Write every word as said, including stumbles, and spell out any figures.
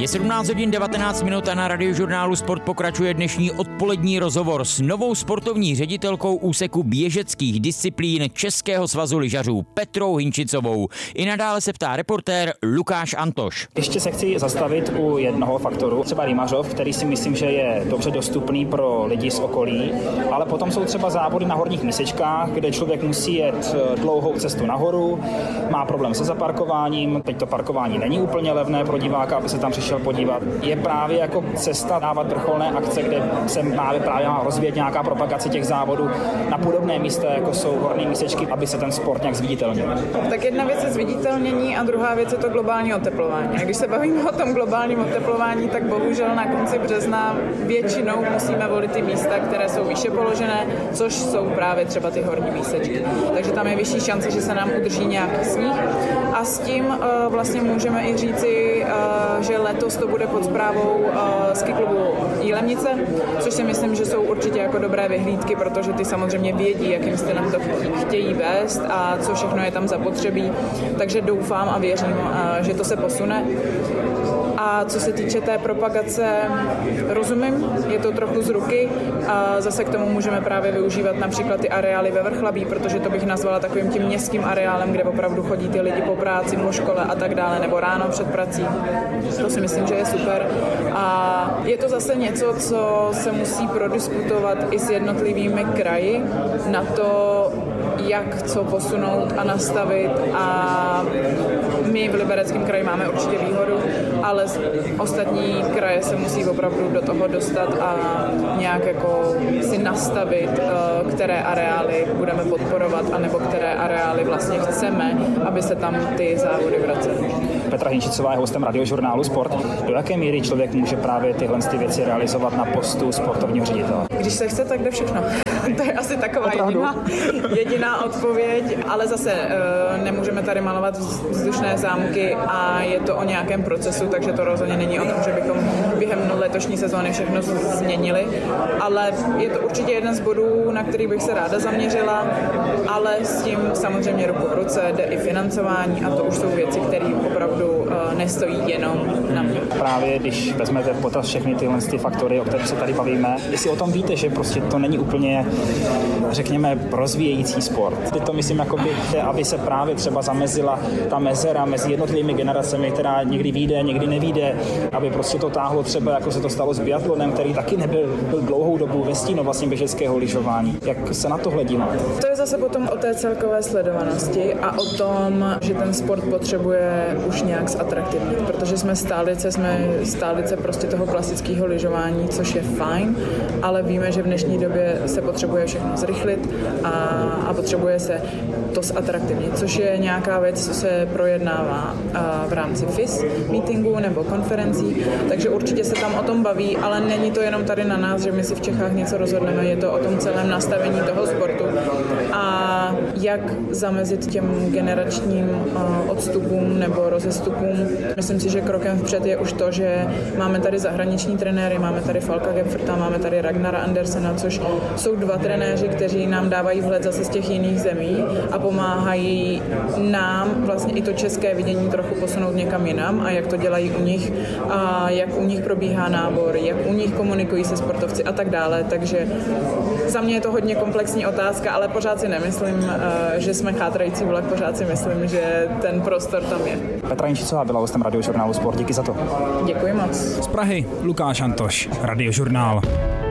Je sedmnáct hodin devatenáct minut a na Radiožurnálu Sport pokračuje dnešní odpolední rozhovor s novou sportovní ředitelkou úseku běžeckých disciplín Českého svazu lyžařů Petrou Hinčicovou. I nadále se ptá reportér Lukáš Antoš. Ještě se chci zastavit u jednoho faktoru, třeba Rýmařov, který si myslím, že je dobře dostupný pro lidi z okolí, ale potom jsou třeba závody na horních mísečkách, kde člověk musí jet dlouhou cestu nahoru, má problém se zaparkováním, teď to parkování není úplně levné pro diváka, aby se tam přišel podívat. Je právě jako cesta dávat vrcholné akce, kde se má právě rozvíjet nějaká propagace těch závodů na podobné místa, jako jsou horní mísečky, aby se ten sport nějak zviditelnil. Tak jedna věc je zviditelnění a druhá věc je to globální oteplování. A když se bavíme o tom globálním oteplování, tak bohužel na konci března většinou musíme volit ty místa, které jsou výše položené, což jsou právě třeba ty horní mísečky. Takže tam je vyšší šance, že se nám udrží nějaký sníh. A s tím uh, vlastně můžeme i říci, uh, že letos to bude pod správou uh, ski klubu Jílemnice, což si myslím, že jsou určitě jako dobré vyhlídky, protože ty samozřejmě vědí, jakým stylem to chtějí vést a co všechno je tam zapotřebí. Takže doufám a věřím, uh, že to se posune. A co se týče té propagace, rozumím, je to trochu z ruky a zase k tomu můžeme právě využívat například ty areály ve Vrchlabí, protože to bych nazvala takovým tím městským areálem, kde opravdu chodí ty lidi po práci, po škole a tak dále, nebo ráno před prací. To si myslím, že je super. A je to zase něco, co se musí prodiskutovat i s jednotlivými kraji na to, jak co posunout a nastavit. A my v Libereckém kraji máme určitě výhodu, ale ostatní kraje se musí opravdu do toho dostat a nějak jako si nastavit, které areály budeme podporovat, anebo které areály vlastně chceme, aby se tam ty závody vracely. Petra Hinčicová je hostem Radiožurnálu Sport. Do jaké míry člověk může právě tyhle ty věci realizovat na postu sportovního ředitele? Když se chce, tak jde všechno. To je asi taková jediná, jediná odpověď, ale zase e, nemůžeme tady malovat vzdušné zámky a je to o nějakém procesu, takže to rozhodně není o tom, že bychom během letošní sezóny všechno změnili, ale je to určitě jeden z bodů, na který bych se ráda zaměřila, ale s tím samozřejmě ruku v ruce jde i financování a to už jsou věci, které opravdu e, nestojí jenom na mě. Právě když vezmete v potaz všechny tyhle ty faktory, o kterých se tady bavíme, jestli o tom víte, že prostě to není úplně, řekněme, rozvíjející sport. Teď to myslím, jakoby, aby se právě třeba zamezila ta mezera mezi jednotlivými generacemi, která někdy vyjde, někdy nevyjde, aby prostě to táhlo třeba, jako se to stalo s biatlonem, který taky nebyl byl dlouhou dobu ve stínu vlastně běžeckého lyžování. Jak se na tohle díváte? To je zase potom o té celkové sledovanosti a o tom, že ten sport potřebuje už nějak zatraktivnit, protože jsme stálice, jsme stálice prostě toho klasického lyžování, což je fajn, ale víme, že v dnešní době se potřebuje všechno zrychlit a, a potřebuje se to zatraktivnit, což je nějaká věc, co se projednává v rámci F I S meetingu nebo konferencí, takže určitě se tam o tom baví, ale není to jenom tady na nás, že my si v Čechách něco rozhodneme, je to o tom celém nastavení toho sportu a jak zamezit těm generačním odstupům nebo rozestupům. Myslím si, že krokem vpřed je už to, že máme tady zahraniční trenéry, máme tady Falka Gepferta, máme tady Ragnara Andersena, což jsou dva trenéři, kteří nám dávají vhled zase z těch jiných zemí a pomáhají nám vlastně i to české vidění trochu posunout někam jinam a jak to dělají u nich a jak u nich probíhá nábor, jak u nich komunikují se sportovci a tak dále. Takže za mě je to hodně komplexní otázka, ale pořád si nemyslím, že jsme chátrající vlak, pořád si myslím, že ten prostor tam je. Petra Hinčicová byla hostem Radiožurnálu Sport. Díky za to. Děkuji moc. Z Prahy Lukáš Antoš, Radiožurnál.